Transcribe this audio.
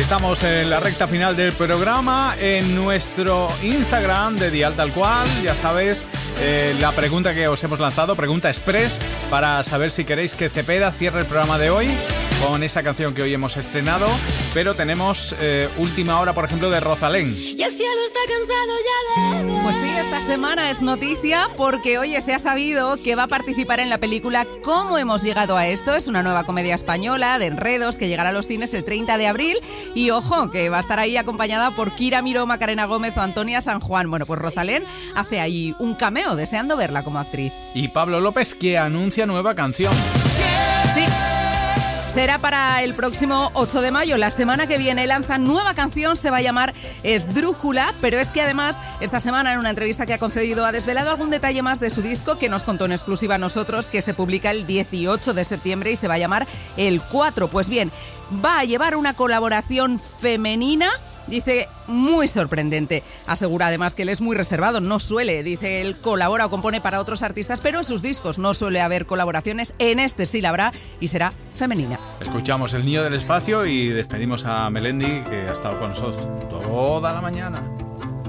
Estamos en la recta final del programa. En nuestro Instagram de Dial Tal Cual, ya sabes, la pregunta que os hemos lanzado, pregunta express, para saber si queréis que Cepeda cierre el programa de hoy con esa canción que hoy hemos estrenado. Pero tenemos última hora, por ejemplo, de Rosalén. Y el cielo está cansado ya de ver. Pues sí, esta semana es noticia porque hoy se ha sabido que va a participar en la película ¿Cómo hemos llegado a esto? Es una nueva comedia española de enredos que llegará a los cines el 30 de abril. Y ojo, que va a estar ahí acompañada por Kira Miró, Macarena Gómez o Antonia San Juan. Bueno, pues Rosalén hace ahí un cameo, deseando verla como actriz. Y Pablo López, que anuncia nueva canción. Sí. Será para el próximo 8 de mayo. La semana que viene lanza nueva canción, se va a llamar Esdrújula, pero es que además esta semana en una entrevista que ha concedido ha desvelado algún detalle más de su disco que nos contó en exclusiva a nosotros, que se publica el 18 de septiembre y se va a llamar El 4. Pues bien, va a llevar una colaboración femenina. Dice, muy sorprendente. Asegura además que él es muy reservado, no suele, dice, él colabora o compone para otros artistas, pero en sus discos no suele haber colaboraciones. En este sí la habrá y será femenina. Escuchamos El Niño del Espacio y despedimos a Melendi, que ha estado con nosotros toda la mañana.